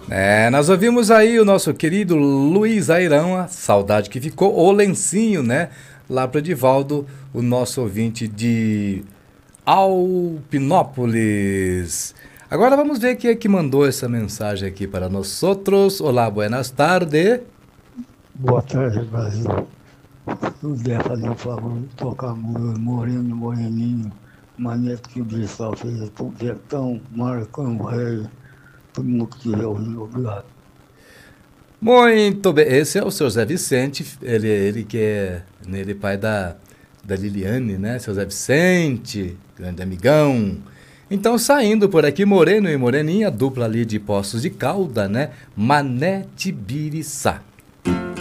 Nós ouvimos aí o nosso querido Luiz Airão, a saudade que ficou, o lencinho, né? Lá para o Edivaldo, o nosso ouvinte de Alpinópolis. Agora vamos ver quem é que mandou essa mensagem aqui para nós outros. Olá, buenas tardes. Boa tarde, Brasil. Se puder fazer um favor de tocar Moreno, Moreninho, Maneto que o Brissal fez o Projetão, Marcão, Rei, todo mundo que estiver ouvindo, obrigado. Muito bem, esse é o seu Zé Vicente, ele que é nele pai da Liliane, né? Seu Zé Vicente, grande amigão. Então, saindo por aqui, Moreno e Moreninha, dupla ali de Poços de Calda, né? Mané Tibiriçá.